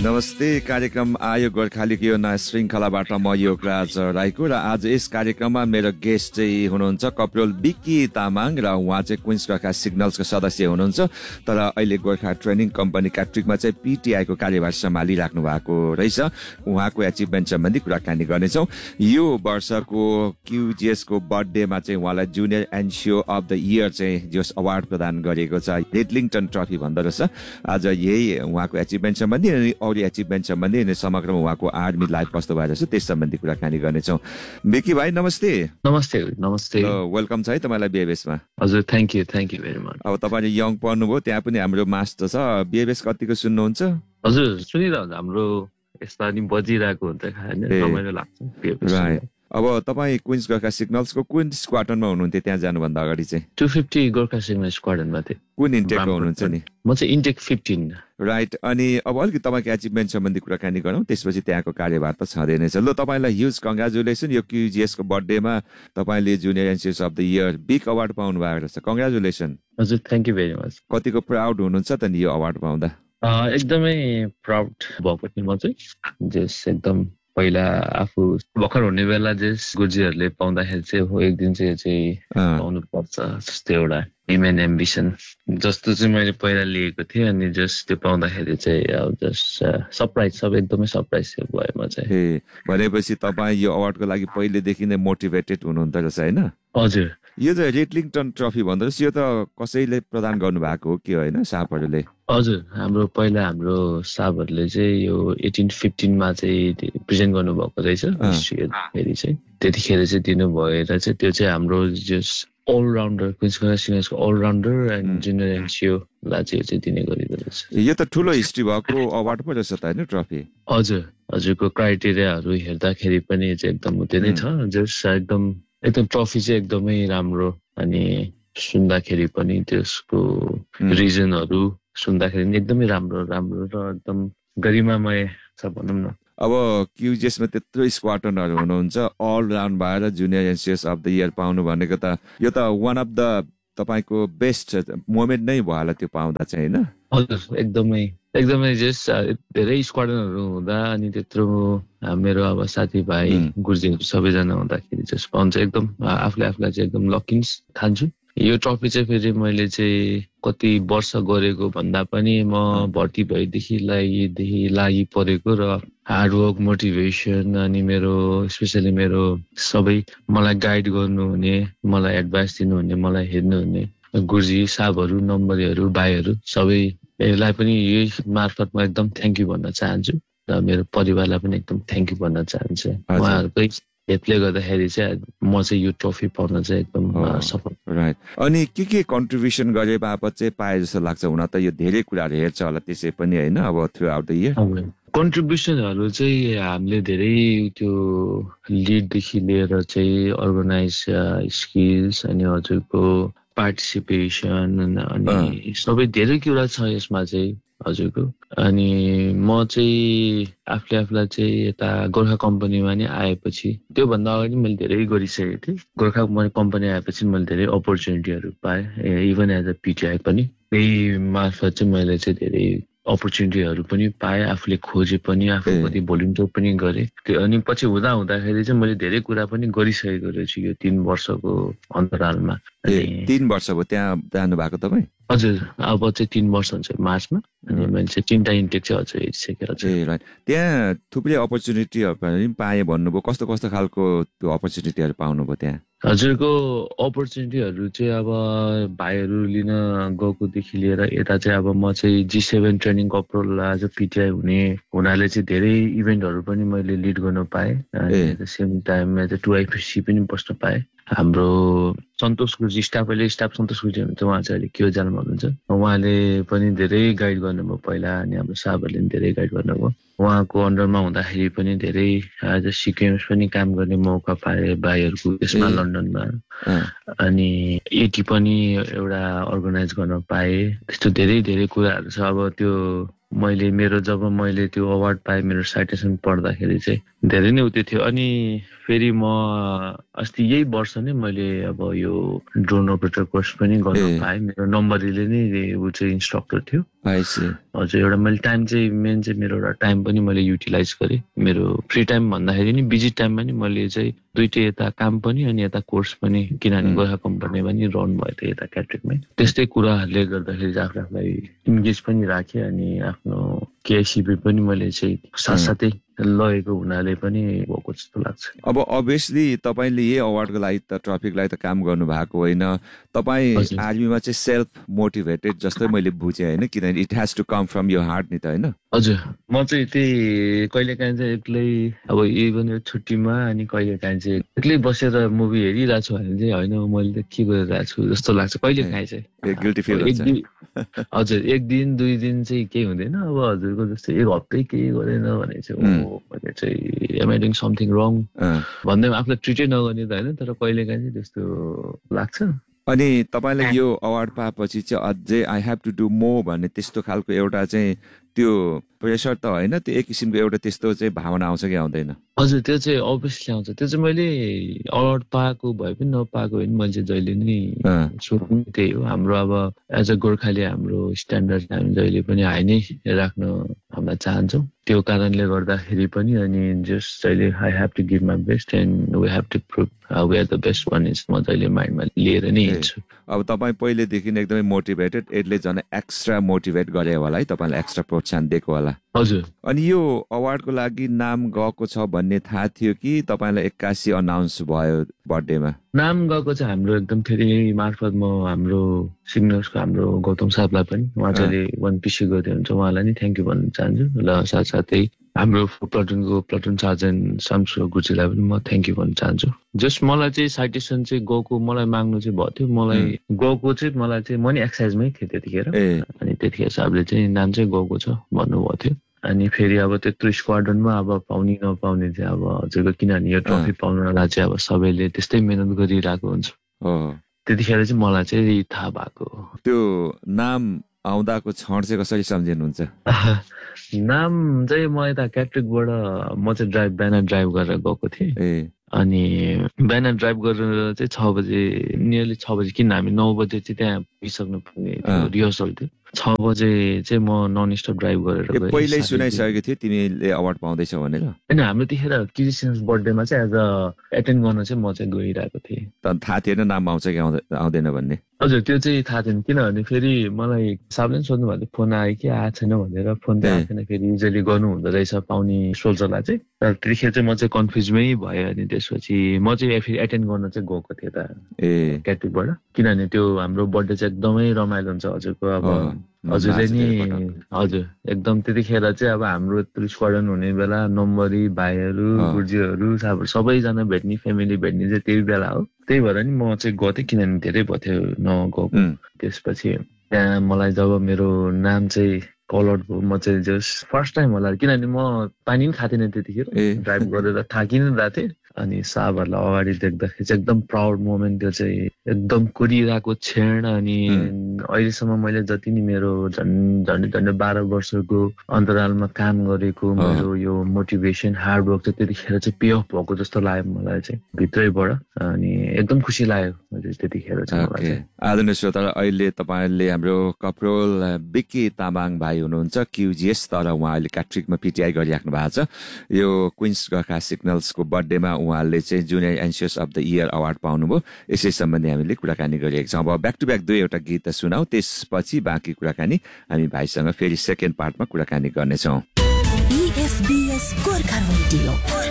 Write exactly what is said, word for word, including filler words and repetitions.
नमस्ते। कार्यक्रम आयो गोर्खालीको यो नयाँ श्रृङ्खलाबाट म योगराज राईको र आज यस कार्यक्रममा मेरो गेस्ट चाहिँ हुनुहुन्छ कपिल बिक्की तामाङ र उहाँ चाहिँ क्विन्स गोर्खा सिग्नल्सको सदस्य हुनुहुन्छ, तर अहिले गोर्खा ट्रेनिङ कम्पनी क्याट्रिकमा चाहिँ पिटिआईको कार्यभार सम्हालिराख्नु भएको रहेछ। उहाँको एचिभमेन्ट सम्बन्धी कुराकानी गर्नेछौँ। यो वर्षको क्युजिएसको बर्थडेमा चाहिँ उहाँलाई जुनियर एनसिओ अफ द इयर चाहिँ जस अवार्ड प्रदान गरिएको छ, रेडलिङटन ट्रफी भन्दो रहेछ। आज यही उहाँको एचिभमेन्ट सम्बन्धी अरू एचिभमेन्ट सम्बन्धी अनि समग्रमा उहाँको आर्मी लाइफ कस्तो भएर छ त्यस सम्बन्धी कुराकानी गर्नेछौँ। बिक्की भाइ नमस्ते। नमस्ते नमस्ते वेलकम छ है तपाईँलाई बिएबएसमा। हजुर thank you thank you very much. अब तपाईँले यङ पढ्नुभयो, त्यहाँ पनि हाम्रो मास्टर छ। बिएबएस कतिको सुन्नुहुन्छ? हजुर सुनिरहन्छ, हाम्रो यस्ता नि बजिरहेको हुन्छ, खाएन रमाइलो लाग्छ। अब तपाईँ क्विन्स गोर्खा सिग्नल्सको कुन स्क्वाडनमा हुनुहुन्थ्यो त्यहाँ जानुभन्दा अगाडि चाहिँ? टू फिफ्टी गोर्खा सिग्नल स्क्वाडनमा थिएँ। कुन इन्टेकको हुनुहुन्छ नि? म चाहिँ इन्टेक फिफ्टिन। राइट। अनि अब अलिकति तपाईँको एचिभमेन्ट सम्बन्धी कुराकानी गरौँ, त्यसपछि त्यहाँको कार्यभार त छँदै नै छ। ल तपाईँलाई ह्युज कङ्ग्रेचुलेसन। यो क्युजिएसको बर्थडेमा तपाईँले junior एनसिएस of the year big award पाउनु भएको रहेछ। कङ्ग्रेचुलेसन। हजुर थ्याङ्क यू भेरी मच। कतिको प्राउड हुनुहुन्छ त नि यो अवार्ड पाउँदा? एकदमै प्राउड भएको थिएँ म चाहिँ। जस एकदम पहिला आफू भर्खर हुने बेला जस गुरुजीहरूले पाउँदाखेरि चाहिँ हो एक दिन चाहिँ चाहिँ पाउनु पर्छ जस्तो एउटा एम एन्ड एम्बिसन जस्तो चाहिँ मैले पहिला लिएको थिएँ। अनि जस त्यो पाउँदाखेरि चाहिँ अब जस्ट सरप्राइज, सब एकदमै सरप्राइज भयो म चाहिँ। भनेपछि तपाईँ यो अवार्डको लागि पहिलेदेखि नै मोटिभेटेड हुनुहुन्थो रहेछ होइन? हजुर। यो चाहिँ रेडलिङटन ट्रफी भन्दो रहेछ, यो त कसैले प्रदान गर्नुभएको हो कि होइन? सापहरूले? हजुर, हाम्रो पहिला हाम्रो साहबहरूले चाहिँ यो एटिन फिफ्टिनमा चाहिँ प्रेजेन्ट गर्नुभएको रहेछ फेरि चाहिँ, त्यतिखेर चाहिँ दिनु भएर चाहिँ त्यो चाहिँ हाम्रो जस all-rounder Queens Gorkha सिग्नल्सको all-rounder and junior एनसिओलाई चाहिँ चाहिँ दिने गरिएको रहेछ। यो त ठुलो हिस्ट्री भएको अवार्ड पो रहेछ त होइन ट्रफी? हजुर, हजुरको क्राइटेरियाहरू हेर्दाखेरि पनि चाहिँ एकदम त्यो नै छ। जस एकदम एकदम ट्रफी चाहिँ एकदमै राम्रो, अनि सुन्दाखेरि पनि त्यसको रिजनहरू सुन्दाखेरि एकदमै राम्रो राम्रो र एकदम गरिमामय छ भनौँ न। अब क्युजिएसमा त्यत्रो स्क्वाडनहरू हुनुहुन्छ, अल राउन्ड भएर जुनियर एनसिएस अफ द इयर पाउनु भनेको त यो त वान अफ द तपाईँको बेस्ट मोमेन्ट नै भयो होला त्यो पाउँदा चाहिँ होइन? हजुर एकदमै एकदमै जस धेरै स्क्वाडनहरू हुँदा अनि त्यत्रो मेरो अब साथीभाइ गुरुजीहरू सबैजना हुँदाखेरि जस पाउँछ एकदम आफूले आफूलाई चाहिँ एकदम लकिन्स ठान्छु। यो ट्रफी चाहिँ फेरि मैले चाहिँ कति वर्ष गरेको भन्दा पनि म भर्ती भएदेखि लागिदेखि लागि परेको र हार्डवर्क, मोटिभेसन अनि मेरो स्पेसली मेरो सबै मलाई गाइड गर्नुहुने, मलाई एडभाइस दिनुहुने, मलाई हेर्नुहुने गुरुजी साहबहरू, नम्बरहरू, भाइहरू सबैलाई पनि यही मार्फत म एकदम थ्याङ्क यू भन्न चाहन्छु र मेरो परिवारलाई पनि एकदम थ्याङ्क यू भन्न चाहन्छु। उहाँहरूकै हेल्पले गर्दाखेरि चाहिँ म चाहिँ यो ट्रफी पाउन चाहिँ एकदम सफल। राइट। अनि के के कन्ट्रिब्युसन गरे बापत चाहिँ पाए जस्तो लाग्छ? हुन त यो धेरै कुराहरू हेर्छ होला त्यसै पनि होइन अब थ्रु आउट द इयर? कन्ट्रिब्युसनहरू चाहिँ हामीले धेरै त्यो लिडदेखि लिएर चाहिँ अर्गनाइज स्किल्स अनि हजुरको पार्टिसिपेसन अनि सबै धेरै कुरा छ यसमा चाहिँ हजुरको। अनि म चाहिँ आफूले आफूलाई चाहिँ यता गोर्खा कम्पनीमा नै आएपछि, त्योभन्दा अगाडि मैले धेरै गरिसकेको थिएँ। गोर्खा कम्पनी आएपछि मैले धेरै अपर्च्युनिटीहरू पाएँ, इभन एज अ पिटिआई पनि। त्यही मार्फत चाहिँ मैले चाहिँ धेरै अपर्च्युनिटीहरू पनि पाएँ, आफूले खोजे पनि, आफू कति भोलिन्टियर पनि गरेँ। अनि पछि हुँदा हुँदाखेरि चाहिँ मैले धेरै कुरा पनि गरिसकेको रहेछु यो तीन वर्षको अन्तरालमा। तीन वर्ष भयो त्यहाँ जानु भएको तपाईँ? हजुर, अब चाहिँ तीन वर्ष हुन्छ मार्चमा। अनि मैले चाहिँ तिनवटा इन्टेक चाहिँ हजुर हेरिसकेर चाहिँ। राइट। त्यहाँ थुप्रै अपर्च्युनिटीहरू पनि पाएँ भन्नुभयो, कस्तो कस्तो खालको त्यो अपर्च्युनिटीहरू पाउनुभयो त्यहाँ? हजुरको अपर्च्युनिटीहरू चाहिँ अब भाइहरू लिन गएकोदेखि लिएर यता चाहिँ अब म चाहिँ G seven training कपरल as a पिटिआई हुने हुनाले चाहिँ धेरै इभेन्टहरू पनि मैले लिड गर्न पाएँ। At the same time as a to आइपिसी पनि बस्न पाएँ। हाम्रो सन्तोष गुरुजी, स्टाफ अहिले स्टाफ सन्तोष गुरुजी हुनुहुन्छ, उहाँ चाहिँ अहिले के जालमा हुनुहुन्छ। उहाँले पनि धेरै गाइड गर्नुभयो पहिला, अनि हाम्रो साहबहरूले पनि धेरै गाइड गर्नुभयो। उहाँको अन्डरमा हुँदाखेरि पनि धेरै एज अ सिक्वेन्स पनि काम गर्ने मौका पाएँ भाइहरूको त्यसमा लन्डनमा। अनि एटी पनि एउटा अर्गनाइज गर्न पाएँ। त्यस्तो धेरै धेरै कुराहरू छ। अब त्यो मैले मेरो जब मैले त्यो अवार्ड पाएँ मेरो साइटेसन पढ्दाखेरि चाहिँ धेरै नै उत्यो थियो। अनि फेरि म अस्ति यही वर्ष नै मैले अब यो ड्रोन अपरेटर कोर्स पनि गर्न पाएँ। मेरो नम्बरीले नै ऊ चाहिँ इन्स्ट्रक्टर थियो। हजुर, एउटा मैले टाइम चाहिँ मेन चाहिँ मेरो एउटा टाइम पनि मैले युटिलाइज गरेँ। मेरो फ्री टाइम भन्दाखेरि नि बिजी टाइममा नि मैले चाहिँ दुइटै यता काम पनि अनि यता कोर्स पनि, किनभने गोर्खा कम्पनीमा पनि रहनु भयो थियो यता क्याट्रिकमै। त्यस्तै कुराहरूले गर्दाखेरि चाहिँ आफ्नो आफूलाई इन्गेज पनि राखेँ अनि आफ्नो केआइसिपी पनि मैले चाहिँ साथसाथै लगेको हुनाले पनि भएको जस्तो लाग्छ। अब अभियसली तपाईँले यही अवार्डको लागि त ट्रफिकको लागि त काम गर्नु भएको होइन, तपाईँ आर्मीमा चाहिँ सेल्फ मोटिभेटेड जस्तै मैले बुझेँ होइन, किनभने it has to come from your heart नि त होइन? हजुर, म चाहिँ त्यही कहिलेकाहीँ चाहिँ एक्लै अब इभन यो छुट्टीमा अनि कहिलेकाहीँ चाहिँ एक्लै बसेर मुभी हेरिरहेको छु भने चाहिँ होइन मैले त के गरिरहेको छु जस्तो लाग्छ कहिलेकाहीँ चाहिँ। गिल्टी फिल हुन्छ। हजुर, एक दिन दुई दिन चाहिँ केही हुँदैन, अब हजुरको जस्तै एक हप्तै केही गरेन भने चाहिँ मैले चाहिँ एम आई डुइङ समथिङ रङ भन्दै आफूलाई ट्रिटै नगर्ने त होइन, तर कहिलेकाहीँ चाहिँ त्यस्तो लाग्छ। अनि तपाईँलाई यो अवार्ड पाएपछि चाहिँ अझै I have to do more भन्ने त्यस्तो खालको एउटा चाहिँ त्यो प्रेसर त होइन, त्यो एक किसिमको एउटा त्यस्तो चाहिँ भावना आउँछ कि आउँदैन? हजुर, त्यो चाहिँ अभियसली आउँछ। त्यो चाहिँ मैले अवार्ड पाएको भए पनि नपाएको भए पनि मैले चाहिँ जहिले नै सोच्नु त्यही हो। हाम्रो अब एज अ गोर्खाली हाम्रो स्ट्यान्डर्ड हामी जहिले पनि हाई नै राख्न हामीलाई चाहन्छौँ। त्यो कारणले गर्दाखेरि पनि अनि जस्ट जहिले I have to give my best and we have to prove we are the best भन्ने म जहिले माइन्डमा लिएर नै हिँड्छु। अब तपाईँ पहिलेदेखि एकदमै मोटिभेटेड, यसले झन् एक्स्ट्रा मोटिभेट गरे होला है, तपाईँलाई एक्स्ट्रा प्रोत्साहन दिएको होला। हजुर। अनि यो अवार्डको लागि नाम गएको छ भन्ने थाहा थियो कि तपाईँलाई एक्कासी अनाउन्स भयो बर्थडेमा? नाम गएको चाहिँ हाम्रो एकदम फेरि मार्फत म हाम्रो सिग्नल्सको हाम्रो गौतम साहबलाई पनि उहाँ चाहिँ वान पिसी गर्दै हुन्छ, उहाँलाई नि थ्याङ्क यू भन्न चाहन्छु। ल साथसाथै हाम्रो प्लटुनको प्लटुन सार्जेन्ट शामसु गुरुजीलाई पनि म थ्याङ्क यू भन्न चाहन्छु। जस्ट मलाई चाहिँ साइटेसन चाहिँ गएको मलाई माग्नु चाहिँ भएको थियो, मलाई गएको चाहिँ मलाई चाहिँ म नि एक्साइजमै थिएँ त्यतिखेर, अनि त्यतिखेर साहबले चाहिँ नाम चाहिँ गएको छ भन्नुभएको थियो। अनि फेरि अब त्यत्रो स्क्वाड्रनमा अब पाउने नपाउने चाहिँ अब हजुरको, किनभने यो ट्रफी पाउनलाई चाहिँ अब सबैले त्यस्तै मेहनत गरिरहेको हुन्छ, त्यतिखेर चाहिँ मलाई चाहिँ थाहा भएको। त्यो नाम आउँदाको क्षण चाहिँ कसरी सम्झिनुहुन्छ? नाम चाहिँ म यता क्याट्रिकबाट म चाहिँ ड्राइभ बिहान ड्राइभ गरेर गएको थिएँ। अनि बिहान ड्राइभ गरेर चाहिँ छ बजे नियरली छ बजे, किन हामी नौ बजे चाहिँ त्यहाँ पुगिसक्नु पर्ने थियो, रिहर्सल थियो। छ बजे चाहिँ म नन स्टप ड्राइभ गरेर गएँ। पहिल्यै सुनाइसकेको थियो तिमीले अवार्ड पाउँदैछौ भनेर? होइन, हाम्रो त्यतिखेर क्रिस्चियन्स बर्थडेमा चाहिँ एज अ एटेन्ड गर्न चाहिँ म चाहिँ गइरहेको थिएँ। त थाहा थिएन नाम आउँछ कि आउँदैन भन्ने? हजुर, त्यो चाहिँ थाहा थिएन, किनभने फेरि मलाई साहबले पनि सोध्नु भएको थियो फोन आयो कि आएको छैन भनेर। फोन चाहिँ आएको थिएन, फेरि युजली गर्नु हुँदो रहेछ पाउने सोल्जरलाई चाहिँ। तर त्यतिखेर चाहिँ म चाहिँ कन्फ्युजमै भयो। अनि त्यसपछि म चाहिँ फेरि एटेन्ड गर्न चाहिँ गएको थिएँ त ए क्याट्रिकबाट, किनभने त्यो हाम्रो बर्थडे चाहिँ एकदमै रमाइलो हुन्छ हजुरको। अब हजुरले नि हजुर एकदम त्यतिखेर चाहिँ अब हाम्रो यत्रो स्क्वाडन हुने बेला नम्बरी भाइहरू गुरुजीहरू साहबहरू सबैजना भेट्ने, फ्यामिली भेट्ने चाहिँ त्यही बेला हो। त्यही भएर नि म चाहिँ गथेँ, किनभने धेरै भयो थियो नगएको। त्यसपछि त्यहाँ मलाई जब मेरो नाम चाहिँ कल आउट भयो, म चाहिँ जस्ट फर्स्ट टाइम होला, किनभने म पानी पनि खाएको थिएन त्यतिखेर, ड्राइभ गरेर थाकिरहेको थिएँ। अनि साहबहरूलाई अगाडि देख्दाखेरि चाहिँ एकदम प्राउड मोमेन्ट, त्यो चाहिँ एकदम कुरिरहेको क्षण। अनि अहिलेसम्म मैले जति नि मेरो झन् झन्डै झन्डै बाह्र वर्षको अन्तरालमा काम गरेको मेरो यो मोटिभेसन हार्डवर्क चाहिँ त्यतिखेर चाहिँ पे अफ भएको जस्तो लाग्यो मलाई चाहिँ भित्रैबाट। अनि एकदम खुसी लाग्यो त्यतिखेर चाहिँ मलाई चाहिँ। आदरणीय श्रोता, अहिले तपाईँले हाम्रो कप्रोल बिक्की तामाङ भाइ हुनुहुन्छ क्युजिएस, तर उहाँ अहिले क्याट्रिकमा पिटिआई गरिराख्नु भएको छ। यो क्विन्स गोर्खा सिग्नल्सको बर्थडेमा उहाँले चाहिँ junior anxious of the year award पाउनुभयो। यसै सम्बन्धी हामीले कुराकानी गरिरहेका छौँ। अब ब्याक टु ब्याक दुईवटा गीत सुनाऊ, त्यसपछि बाँकी कुराकानी हामी भाइसँग फेरि सेकेन्ड पार्टमा कुराकानी गर्नेछौँ।